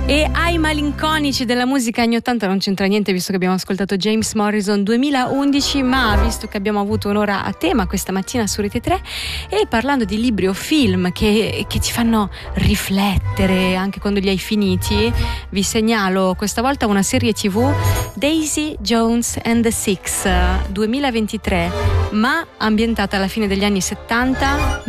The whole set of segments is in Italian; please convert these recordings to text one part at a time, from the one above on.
E ai malinconici della musica anni 80 non c'entra niente, visto che abbiamo ascoltato James Morrison 2011, ma visto che abbiamo avuto un'ora a tema questa mattina su Rete 3 e parlando di libri o film che ti fanno riflettere anche quando li hai finiti, vi segnalo questa volta una serie TV, Daisy Jones and the Six 2023, ma ambientata alla fine degli anni 70,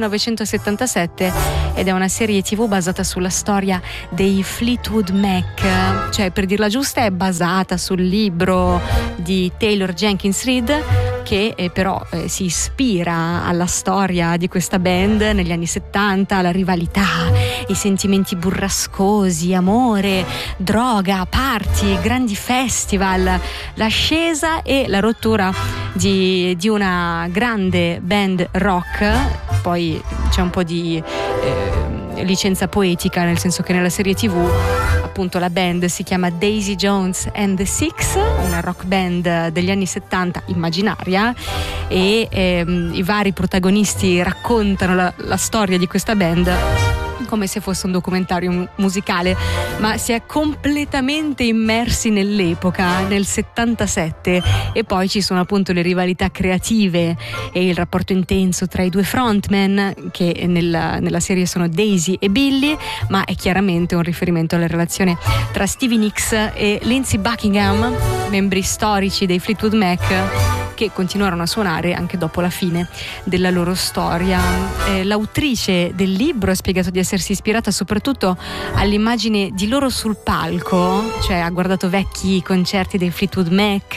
1977, ed è una serie TV basata sulla storia dei Fleetwood Mac, cioè, per dirla giusta, è basata sul libro di Taylor Jenkins Reid, che però si ispira alla storia di questa band negli anni 70, la rivalità, i sentimenti burrascosi, amore, droga, party, grandi festival, l'ascesa e la rottura di una grande band rock. Poi c'è un po' di licenza poetica, nel senso che nella serie TV appunto la band si chiama Daisy Jones and the Six, una rock band degli anni 70 immaginaria, e i vari protagonisti raccontano la storia di questa band come se fosse un documentario musicale, ma si è completamente immersi nell'epoca, nel 77, e poi ci sono appunto le rivalità creative e il rapporto intenso tra i due frontman, che nella serie sono Daisy e Billy, ma è chiaramente un riferimento alla relazione tra Stevie Nicks e Lindsey Buckingham, membri storici dei Fleetwood Mac, che continuarono a suonare anche dopo la fine della loro storia. L'autrice del libro ha spiegato di essersi ispirata soprattutto all'immagine di loro sul palco, cioè ha guardato vecchi concerti dei Fleetwood Mac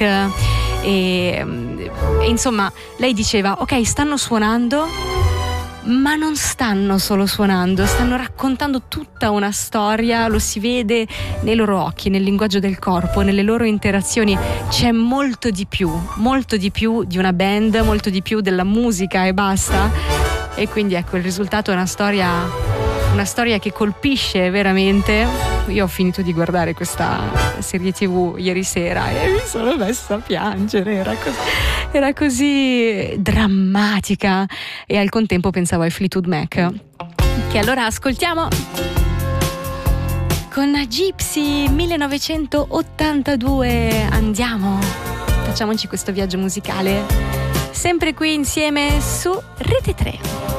e insomma lei diceva: ok, stanno suonando, ma non stanno solo suonando, stanno raccontando tutta una storia, lo si vede nei loro occhi, nel linguaggio del corpo, nelle loro interazioni. C'è molto di più di una band, molto di più della musica e basta. E quindi ecco, il risultato è una storia che colpisce veramente. Io ho finito di guardare questa serie TV ieri sera e mi sono messa a piangere, era così drammatica, e al contempo pensavo ai Fleetwood Mac, che allora ascoltiamo con Gypsy 1982. Andiamo, facciamoci questo viaggio musicale sempre qui insieme su Rete 3.